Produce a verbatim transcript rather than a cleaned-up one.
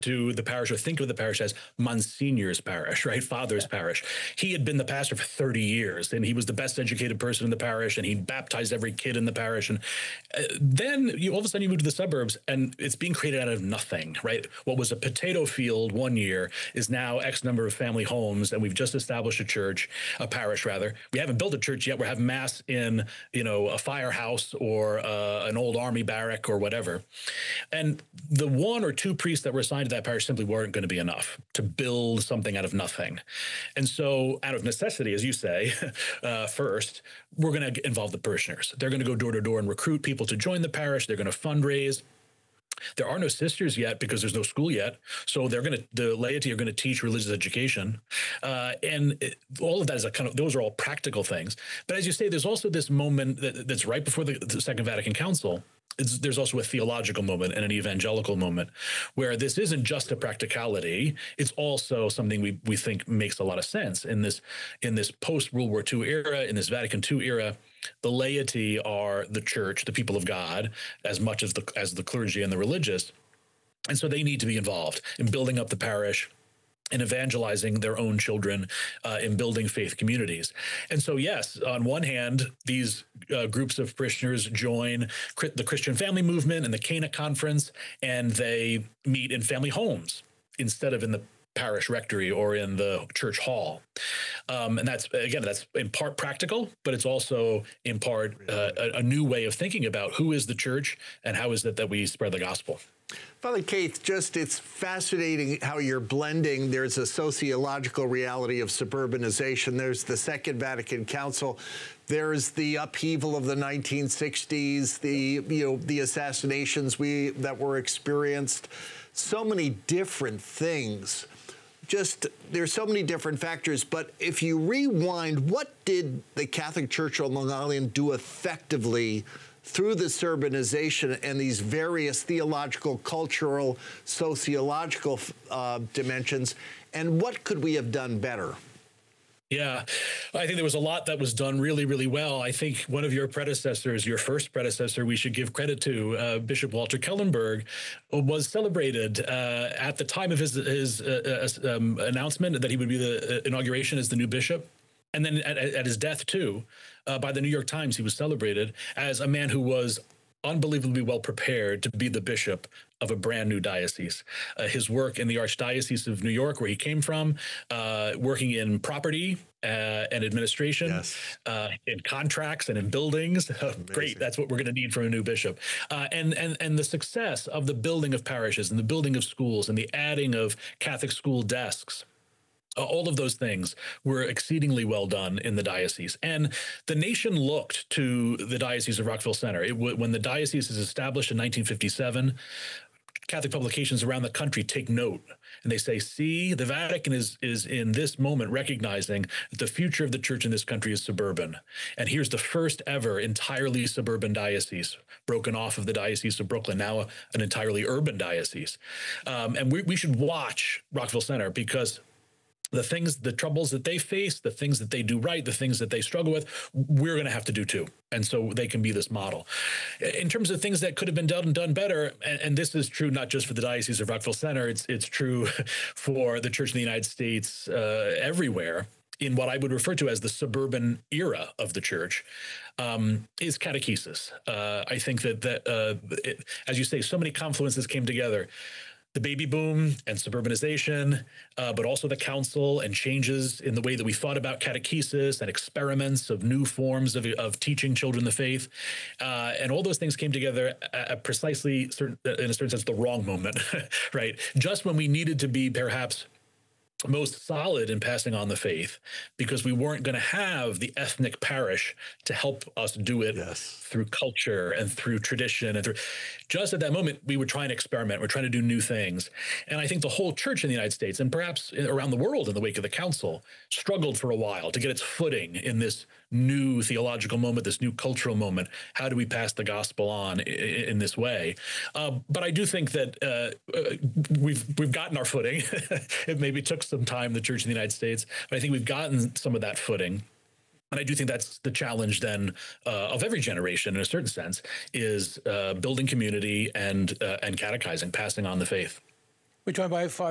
to the parish or think of the parish as Monsignor's parish, right? Father's yeah. parish. He had been the pastor for thirty years, and he was the best educated person in the parish, and he baptized every kid in the parish. And uh, then you all of a sudden you move to the suburbs, and it's being created out of nothing, right? What was a potato field one year is now X number of family homes, and we've just established a church, a parish rather. We haven't built a church yet. We're having mass in, you know, a firehouse or uh, an old army barrack or whatever. And the one or two priests that were assigned to that parish simply weren't going to be enough to build something out of nothing. And so out of necessity, as you say, uh, first, we're going to involve the parishioners. They're going to go door to door and recruit people to join the parish. They're going to fundraise. There are no sisters yet because there's no school yet. So they're going to, the laity are going to teach religious education. Uh, and it, all of that is a kind of, those are all practical things. But as you say, there's also this moment that, that's right before the, the Second Vatican Council. It's, there's also a theological moment and an evangelical moment where this isn't just a practicality. It's also something we we think makes a lot of sense in this in this post-World War Two era, in this Vatican Two era. The laity are the church, the people of God, as much as the as the clergy and the religious, and so they need to be involved in building up the parish, in evangelizing their own children, uh, in building faith communities. And so, yes, on one hand, these uh, groups of parishioners join the Christian Family Movement and the Cana Conference, and they meet in family homes instead of in the parish rectory or in the church hall. Um, and that's, again, that's in part practical, but it's also in part uh, a, a new way of thinking about who is the church and how is it that we spread the gospel. Father Keith, just it's fascinating how you're blending. There's a sociological reality of suburbanization. There's the Second Vatican Council. There's the upheaval of the nineteen sixties, the you know the assassinations we that were experienced. So many different things. Just there's so many different factors. But if you rewind, what did the Catholic Church on Long Island do effectively through this urbanization and these various theological, cultural, sociological uh, dimensions, and what could we have done better? Yeah, I think there was a lot that was done really, really well. I think one of your predecessors, your first predecessor, we should give credit to, uh, Bishop Walter Kellenberg, was celebrated uh, at the time of his, his uh, uh, um, announcement that he would be the inauguration as the new bishop. And then at, at his death, too, uh, by the New York Times, he was celebrated as a man who was unbelievably well prepared to be the bishop of a brand new diocese. Uh, his work in the Archdiocese of New York, where he came from, uh, working in property uh, and administration, yes. uh, in contracts and in buildings. Great, that's what we're going to need from a new bishop. Uh, and and and the success of the building of parishes and the building of schools and the adding of Catholic school desks. Uh, all of those things were exceedingly well done in the diocese. And the nation looked to the Diocese of Rockville Centre. It w- when the diocese is established in nineteen fifty-seven, Catholic publications around the country take note. And they say, see, the Vatican is, is in this moment recognizing that the future of the church in this country is suburban. And here's the first ever entirely suburban diocese, broken off of the Diocese of Brooklyn, now an entirely urban diocese. Um, and we, we should watch Rockville Centre because the things, the troubles that they face, the things that they do right, the things that they struggle with, we're going to have to do too. And so they can be this model. In terms of things that could have been done and done better, and, and this is true not just for the Diocese of Rockville Centre, it's, it's true for the Church in the United States uh, everywhere, in what I would refer to as the suburban era of the church, um, is catechesis. Uh, I think that, that uh, it, as you say, so many confluences came together. The baby boom and suburbanization, uh, but also the council and changes in the way that we thought about catechesis and experiments of new forms of, of teaching children the faith. Uh, and all those things came together at precisely, certain, in a certain sense, the wrong moment, right? Just when we needed to be perhaps most solid in passing on the faith, because we weren't going to have the ethnic parish to help us do it yes. through culture and through tradition. And through just at that moment, we were trying to experiment. We're trying to do new things. And I think the whole church in the United States and perhaps around the world in the wake of the council struggled for a while to get its footing in this new theological moment, this new cultural moment. How do we pass the gospel on in, in this way? Uh, but I do think that uh, we've we've gotten our footing. It maybe took some time, the Church in the United States, but I think we've gotten some of that footing. And I do think that's the challenge then uh, of every generation, in a certain sense, is uh, building community and uh, and catechizing, passing on the faith. We're joined by Father